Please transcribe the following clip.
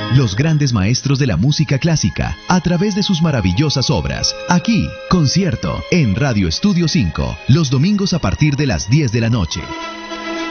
Los grandes maestros de la música clásica, a través de sus maravillosas obras. Aquí, concierto, en Radio Estudio 5, los domingos a partir de las 10 de la noche.